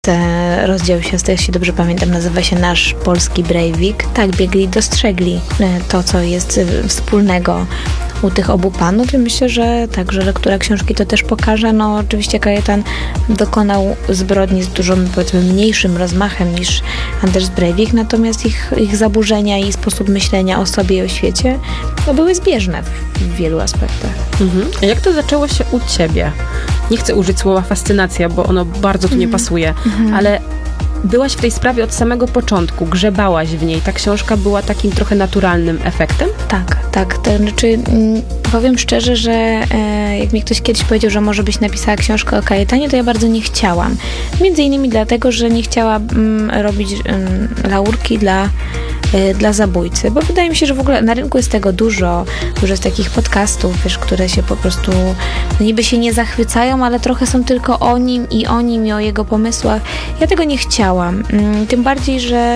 Rozdział siostry, jeśli dobrze pamiętam, nazywa się Nasz Polski Breivik. Tak, biegli, dostrzegli to, co jest wspólnego u tych obu panów i myślę, że tak, że lektura książki to też pokaże. No oczywiście Kajetan dokonał zbrodni z dużo, powiedzmy, mniejszym rozmachem niż Anders Breivik, natomiast ich zaburzenia i sposób myślenia o sobie i o świecie były zbieżne w wielu aspektach. A jak to zaczęło się u ciebie? Nie chcę użyć słowa fascynacja, bo ono bardzo tu nie pasuje, ale byłaś w tej sprawie od samego początku, grzebałaś w niej. Ta książka była takim trochę naturalnym efektem? Tak. To znaczy, powiem szczerze, że jak mi ktoś kiedyś powiedział, że może byś napisała książkę o Kajetanie, to ja bardzo nie chciałam. Między innymi dlatego, że nie chciałam robić laurki dla zabójcy, bo wydaje mi się, że w ogóle na rynku jest tego dużo jest takich podcastów, wiesz, które się po prostu niby się nie zachwycają, ale trochę są tylko o nim i o jego pomysłach. Ja tego nie chciałam. Tym bardziej, że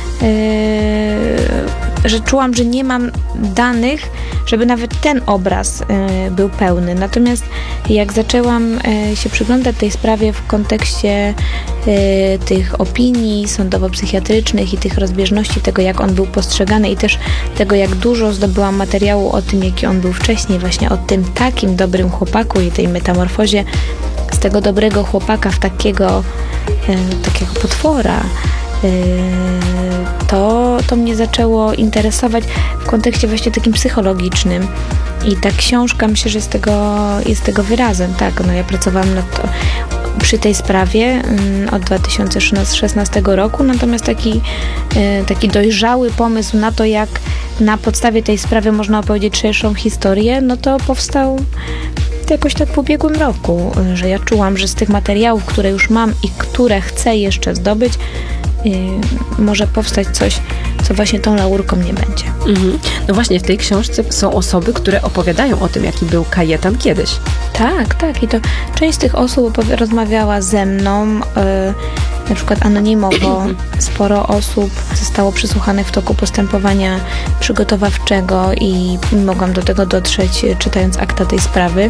czułam, że nie mam danych, żeby nawet ten obraz był pełny. Natomiast jak zaczęłam się przyglądać tej sprawie w kontekście tych opinii sądowo-psychiatrycznych i tych rozbieżności tego, jak on był postrzegany i też tego, jak dużo zdobyłam materiału o tym, jaki on był wcześniej, właśnie o tym takim dobrym chłopaku i tej metamorfozie z tego dobrego chłopaka w takiego potwora, to mnie zaczęło interesować w kontekście właśnie takim psychologicznym i ta książka, myślę, że jest tego wyrazem. Tak, ja pracowałam przy tej sprawie od 2016 roku, natomiast taki dojrzały pomysł na to, jak na podstawie tej sprawy można opowiedzieć szerszą historię, no to powstał jakoś tak w ubiegłym roku, że ja czułam, że z tych materiałów, które już mam i które chcę jeszcze zdobyć, może powstać coś, co właśnie tą laurką nie będzie. No właśnie, w tej książce są osoby, które opowiadają o tym, jaki był Kajetan kiedyś. Tak. I to część z tych osób rozmawiała ze mną, na przykład anonimowo. Sporo osób zostało przesłuchanych w toku postępowania przygotowawczego i mogłam do tego dotrzeć, czytając akta tej sprawy.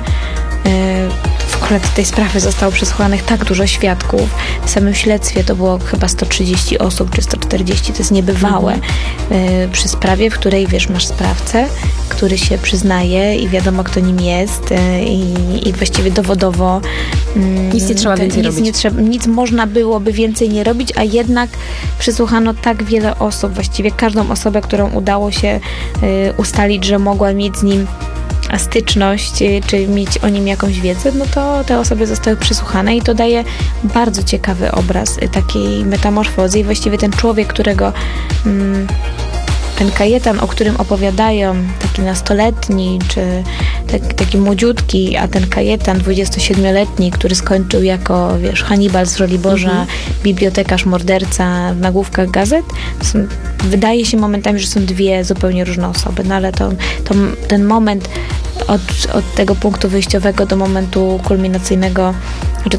W tej sprawy zostało przesłuchanych tak dużo świadków. W samym śledztwie to było chyba 130 osób, czy 140, to jest niebywałe. Przy sprawie, w której, wiesz, masz sprawcę, który się przyznaje i wiadomo, kto nim jest i właściwie dowodowo nic nie trzeba więcej robić. Nic można byłoby więcej nie robić, a jednak przesłuchano tak wiele osób, właściwie każdą osobę, którą udało się ustalić, że mogła mieć z nim styczność, czy mieć o nim jakąś wiedzę, no to te osoby zostały przesłuchane i to daje bardzo ciekawy obraz takiej metamorfozy i właściwie ten człowiek, którego ten Kajetan, o którym opowiadają, taki nastoletni, czy taki młodziutki, a ten Kajetan, 27-letni, który skończył jako, wiesz, Hannibal z Żoliborza, bibliotekarz, morderca w nagłówkach gazet, wydaje się momentami, że są dwie zupełnie różne osoby, no ale ten moment od tego punktu wyjściowego do momentu kulminacyjnego, że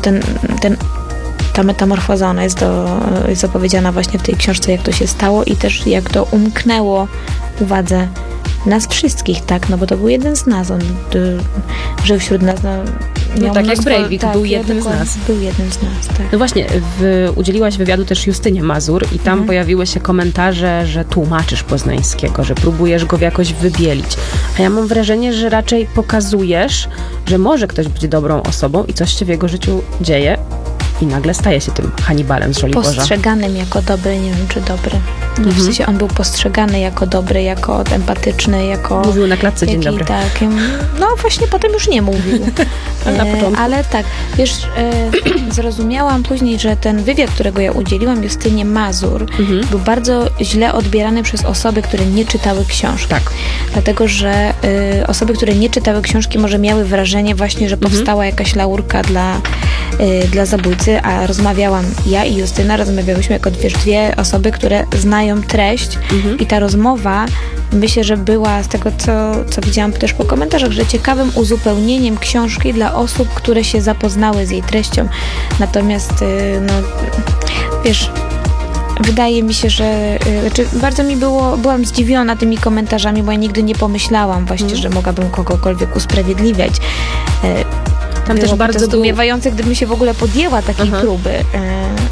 ta metamorfoza, ona jest opowiedziana właśnie w tej książce, jak to się stało i też jak to umknęło uwadze nas wszystkich, tak, no bo to był jeden z nas, on żył wśród nas, no tak jak Breivik, był jednym z nas. Był jednym z nas, tak. No właśnie, udzieliłaś wywiadu też Justynie Mazur i tam pojawiły się komentarze, że tłumaczysz Poznańskiego, że próbujesz go jakoś wybielić. A ja mam wrażenie, że raczej pokazujesz, że może ktoś być dobrą osobą i coś się w jego życiu dzieje i nagle staje się tym Hannibalem z Żoliborza. Postrzeganym jako dobry, nie wiem czy dobry. W sensie on był postrzegany jako dobry, jako empatyczny, jako... Mówił na klatce dzień dobry. Tak, no właśnie potem już nie mówił. Na początku. Ale tak, wiesz, zrozumiałam później, że ten wywiad, którego ja udzieliłam Justynie Mazur, był bardzo źle odbierany przez osoby, które nie czytały książki. Tak. Dlatego, że osoby, które nie czytały książki, może miały wrażenie właśnie, że powstała jakaś laurka dla zabójcy, a ja i Justyna rozmawiałyśmy jako dwie osoby, które znają treść i ta rozmowa, myślę, że była z tego, co widziałam też po komentarzach, że ciekawym uzupełnieniem książki dla osób, które się zapoznały z jej treścią. Natomiast, no, wiesz, wydaje mi się, że bardzo mi byłam zdziwiona tymi komentarzami, bo ja nigdy nie pomyślałam właśnie, że mogłabym kogokolwiek usprawiedliwiać. Tam też bardzo zdumiewające, gdybym się w ogóle podjęła takiej próby.